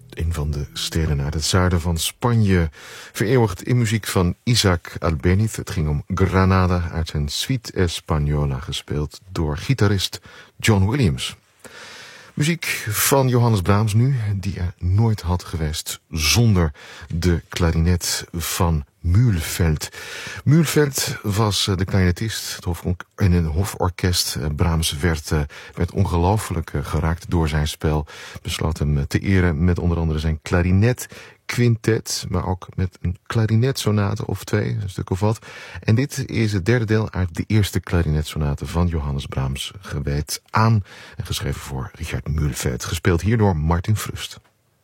Een van de steden uit het zuiden van Spanje, vereeuwigd in muziek van Isaac Albéniz. Het ging om Granada uit zijn Suite Española, gespeeld door gitarist John Williams. Muziek van Johannes Brahms nu, die er nooit had geweest zonder de klarinet van Mühlfeld. Mühlfeld was de klarinetist in een hoforkest. Brahms werd ongelooflijk geraakt door zijn spel. Besloot hem te eren met onder andere zijn klarinetquintet, maar ook met een klarinetsonate of twee, een stuk of wat. En dit is het derde deel uit de eerste klarinetsonate van Johannes Brahms, gewijd aan en geschreven voor Richard Mühlfeld, gespeeld hier door Martin Frust.